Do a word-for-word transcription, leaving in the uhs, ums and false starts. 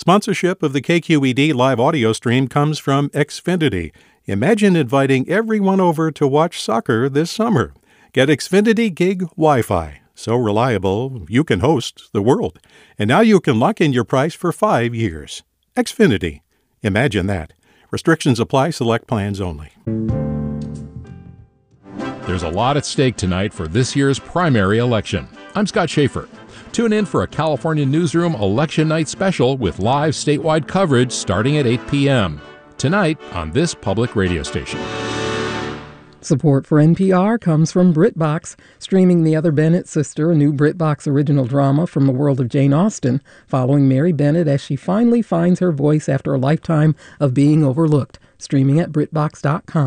Sponsorship of the K Q E D live audio stream comes from Xfinity. Imagine inviting everyone over to watch soccer this summer. Get Xfinity Gig Wi-Fi. So reliable, you can host the world. And now you can lock in your price for five years. Xfinity. Imagine that. Restrictions apply. Select plans only. There's a lot at stake tonight for this year's primary election. I'm Scott Schaefer. Tune in for a California Newsroom Election Night special with live statewide coverage starting at eight p.m. tonight on this public radio station. Support for N P R comes from BritBox, streaming The Other Bennett Sister, a new BritBox original drama from the world of Jane Austen, following Mary Bennett as she finally finds her voice after a lifetime of being overlooked. Streaming at Brit Box dot com.